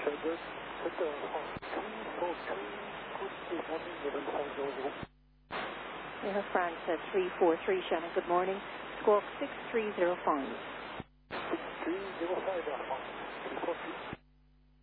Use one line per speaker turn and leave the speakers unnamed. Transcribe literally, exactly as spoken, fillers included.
You have France at three four three, Shannon. Good morning. Squawk six three zero five.
six three zero five, Alpha. three four three.